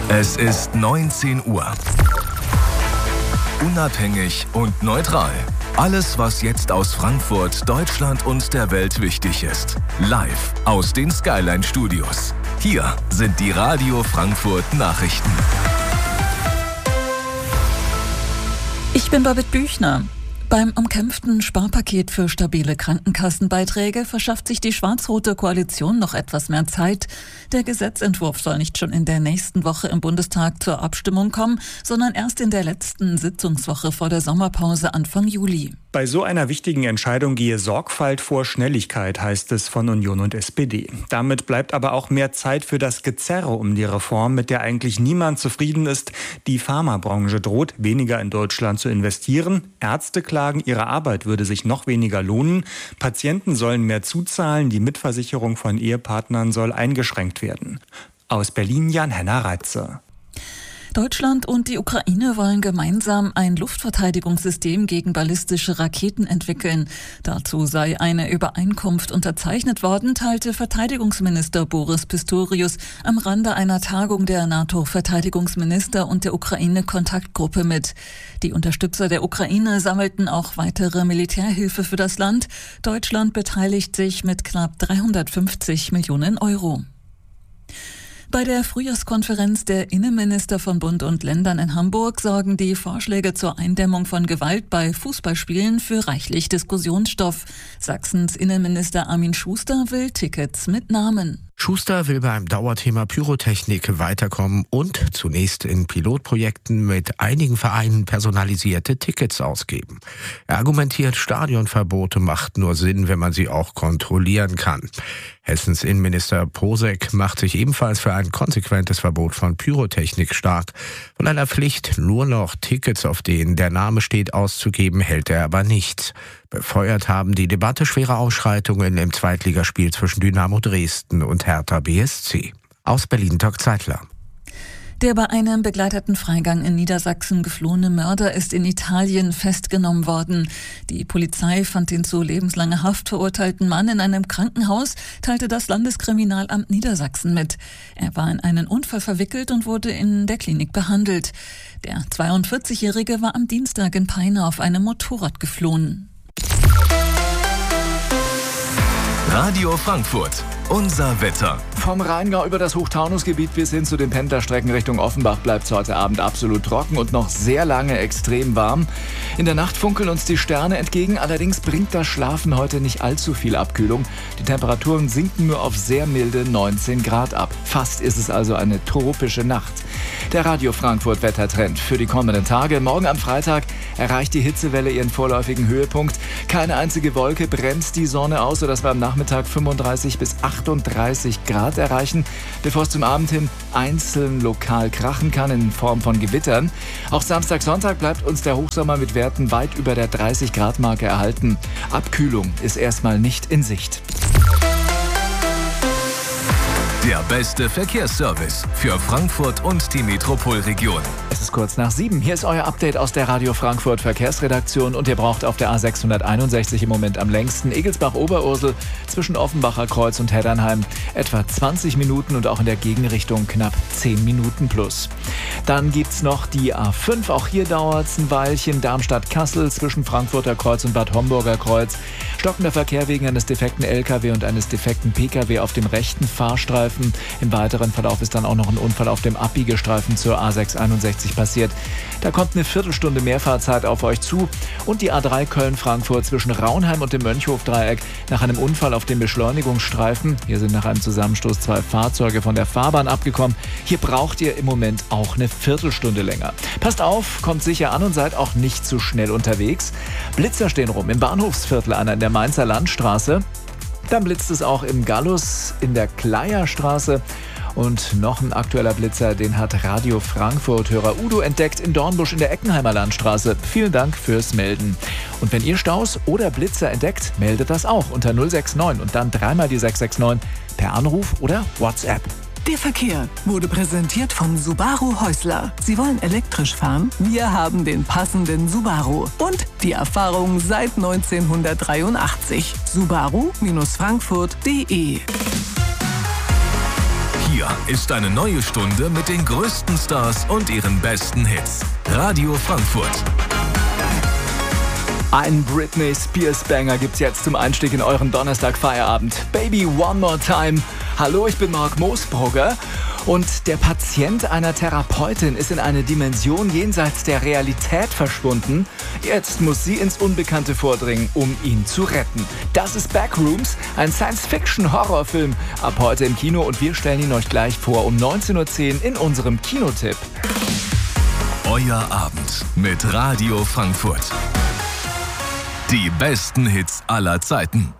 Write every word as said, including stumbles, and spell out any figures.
Es ist neunzehn Uhr. Unabhängig und neutral. Alles, was jetzt aus Frankfurt, Deutschland und der Welt wichtig ist. Live aus den Skyline Studios. Hier sind die Radio Frankfurt Nachrichten. Ich bin Babette Büchner. Beim umkämpften Sparpaket für stabile Krankenkassenbeiträge verschafft sich die schwarz-rote Koalition noch etwas mehr Zeit. Der Gesetzentwurf soll nicht schon in der nächsten Woche im Bundestag zur Abstimmung kommen, sondern erst in der letzten Sitzungswoche vor der Sommerpause Anfang Juli. Bei so einer wichtigen Entscheidung gehe Sorgfalt vor Schnelligkeit, heißt es von Union und S P D. Damit bleibt aber auch mehr Zeit für das Gezerre um die Reform, mit der eigentlich niemand zufrieden ist. Die Pharmabranche droht, weniger in Deutschland zu investieren. Ärzte klagen, ihre Arbeit würde sich noch weniger lohnen. Patienten sollen mehr zuzahlen. Die Mitversicherung von Ehepartnern soll eingeschränkt werden. Aus Berlin Jan-Henner Reitze. Deutschland und die Ukraine wollen gemeinsam ein Luftverteidigungssystem gegen ballistische Raketen entwickeln. Dazu sei eine Übereinkunft unterzeichnet worden, teilte Verteidigungsminister Boris Pistorius am Rande einer Tagung der NATO-Verteidigungsminister und der Ukraine-Kontaktgruppe mit. Die Unterstützer der Ukraine sammelten auch weitere Militärhilfe für das Land. Deutschland beteiligt sich mit knapp dreihundertfünfzig Millionen Euro. Bei der Frühjahrskonferenz der Innenminister von Bund und Ländern in Hamburg sorgen die Vorschläge zur Eindämmung von Gewalt bei Fußballspielen für reichlich Diskussionsstoff. Sachsens Innenminister Armin Schuster will Tickets mit Namen. Schuster will beim Dauerthema Pyrotechnik weiterkommen und zunächst in Pilotprojekten mit einigen Vereinen personalisierte Tickets ausgeben. Er argumentiert, Stadionverbote macht nur Sinn, wenn man sie auch kontrollieren kann. Hessens Innenminister Posek macht sich ebenfalls für ein konsequentes Verbot von Pyrotechnik stark. Von einer Pflicht, nur noch Tickets, auf denen der Name steht, auszugeben, hält er aber nichts. Befeuert haben die Debatte schwere Ausschreitungen im Zweitligaspiel zwischen Dynamo Dresden und Hertha B S C. Aus Berlin Dirk Zeitler. Der bei einem begleiteten Freigang in Niedersachsen geflohene Mörder ist in Italien festgenommen worden. Die Polizei fand den zu lebenslanger Haft verurteilten Mann in einem Krankenhaus, teilte das Landeskriminalamt Niedersachsen mit. Er war in einen Unfall verwickelt und wurde in der Klinik behandelt. Der zweiundvierzigjährige war am Dienstag in Peine auf einem Motorrad geflohen. Radio Frankfurt. Unser Wetter. Vom Rheingau über das Hochtaunusgebiet bis hin zu den Pendlerstrecken Richtung Offenbach bleibt es heute Abend absolut trocken und noch sehr lange extrem warm. In der Nacht funkeln uns die Sterne entgegen, allerdings bringt das Schlafen heute nicht allzu viel Abkühlung. Die Temperaturen sinken nur auf sehr milde neunzehn Grad ab. Fast ist es also eine tropische Nacht. Der Radio Frankfurt Wettertrend für die kommenden Tage. Morgen am Freitag erreicht die Hitzewelle ihren vorläufigen Höhepunkt. Keine einzige Wolke bremst die Sonne aus, sodass wir am Nachmittag fünfunddreißig bis achtunddreißig Grad erreichen, bevor es zum Abend hin einzeln lokal krachen kann in Form von Gewittern. Auch Samstag, Sonntag bleibt uns der Hochsommer mit Werten weit über der dreißig Grad Marke erhalten. Abkühlung ist erstmal nicht in Sicht. Der beste Verkehrsservice für Frankfurt und die Metropolregion. Es ist kurz nach sieben. Hier ist euer Update aus der Radio Frankfurt Verkehrsredaktion und ihr braucht auf der A sechshunderteinundsechzig im Moment am längsten Egelsbach-Oberursel zwischen Offenbacher Kreuz und Heddernheim etwa zwanzig Minuten und auch in der Gegenrichtung knapp zehn Minuten plus. Dann gibt's noch die A fünf, auch hier dauert es ein Weilchen, Darmstadt-Kassel zwischen Frankfurter Kreuz und Bad Homburger Kreuz. Stockender Verkehr wegen eines defekten L K W und eines defekten P K W auf dem rechten Fahrstreifen. Im weiteren Verlauf ist dann auch noch ein Unfall auf dem Abbiegestreifen zur A sechshunderteinundsechzig passiert. Da kommt eine Viertelstunde Mehrfahrzeit auf euch zu. Und die A drei Köln-Frankfurt zwischen Raunheim und dem Mönchhof-Dreieck nach einem Unfall auf dem Beschleunigungsstreifen. Hier sind nach einem Zusammenstoß zwei Fahrzeuge von der Fahrbahn abgekommen. Hier braucht ihr im Moment auch eine Viertelstunde länger. Passt auf, kommt sicher an und seid auch nicht zu schnell unterwegs. Blitzer stehen rum im Bahnhofsviertel, einer in der Mainzer Landstraße. Dann blitzt es auch im Gallus in der Kleierstraße. Und noch ein aktueller Blitzer, den hat Radio Frankfurt-Hörer Udo entdeckt in Dornbusch in der Eckenheimer Landstraße. Vielen Dank fürs Melden. Und wenn ihr Staus oder Blitzer entdeckt, meldet das auch unter null sechs neun und dann dreimal die sechs sechs neun per Anruf oder WhatsApp. Der Verkehr wurde präsentiert von Subaru Häusler. Sie wollen elektrisch fahren? Wir haben den passenden Subaru. Und die Erfahrung seit neunzehnhundertdreiundachtzig. Subaru Frankfurt punkt de. Hier ist eine neue Stunde mit den größten Stars und ihren besten Hits. Radio Frankfurt. Ein Britney Spears Banger gibt's jetzt zum Einstieg in euren Donnerstag-Feierabend. Baby One More Time. Hallo, ich bin Marc Moosbrugger. Und der Patient einer Therapeutin ist in eine Dimension jenseits der Realität verschwunden. Jetzt muss sie ins Unbekannte vordringen, um ihn zu retten. Das ist Backrooms, ein Science-Fiction-Horrorfilm. Ab heute im Kino und wir stellen ihn euch gleich vor um neunzehn Uhr zehn in unserem Kinotipp. Euer Abend mit Radio Frankfurt. Die besten Hits aller Zeiten.